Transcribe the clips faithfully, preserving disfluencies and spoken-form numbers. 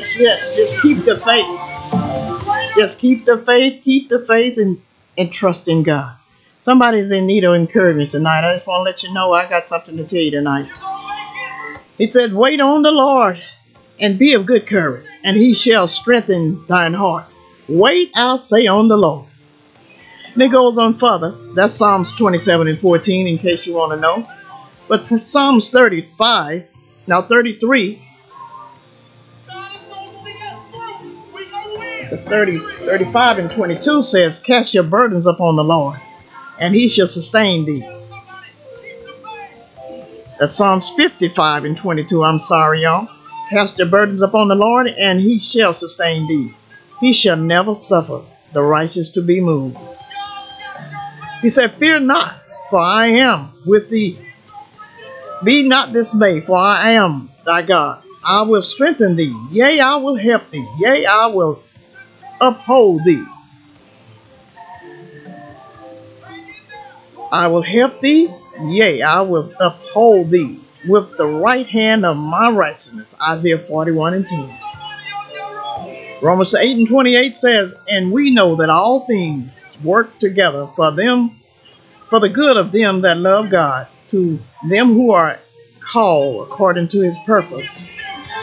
Yes, yes. Just keep the faith. Just keep the faith, keep the faith, and, and trust in God. Somebody's in need of encouragement tonight. I just want to let you know I got something to tell you tonight. He said, wait on the Lord and be of good courage, and he shall strengthen thine heart. Wait, I'll say, on the Lord. And it goes on further. That's Psalms twenty-seven and fourteen, in case you want to know. But for Psalms thirty-five, now thirty-three, that's thirty, thirty-five and twenty-two says, cast your burdens upon the Lord, and he shall sustain thee. That's Psalms fifty-five and twenty-two. I'm sorry, y'all. Cast your burdens upon the Lord, and he shall sustain thee. He shall never suffer the righteous to be moved. He said, fear not, for I am with thee. Be not dismayed, for I am thy God. I will strengthen thee. Yea, I will help thee. Yea, I will uphold thee. I will help thee. Yea, I will uphold thee with the right hand of my righteousness. Isaiah forty-one and ten. Romans eight and twenty-eight says, and we know that all things work together for them, for the good of them that love God, to them who are called according to his purpose.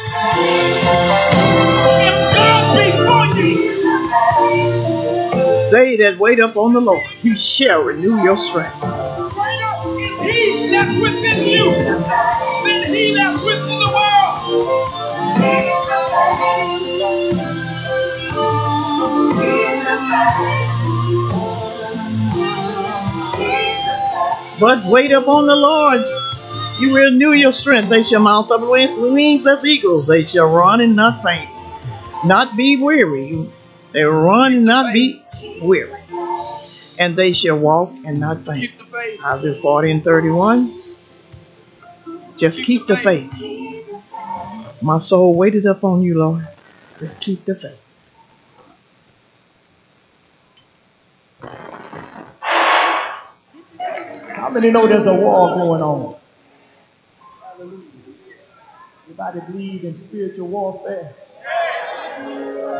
They that wait up on the Lord, he shall renew your strength. He that's within you, than he that's within the world. But wait upon the Lord, you will renew your strength. They shall mount up with wings as eagles. They shall run and not faint, not be weary. They will run and not be weary. And they shall walk and not faint. Isaiah forty and thirty-one. Just keep the faith. My soul waited upon you, Lord. Just keep the faith. How many know there's a war going on? Anybody believe in spiritual warfare?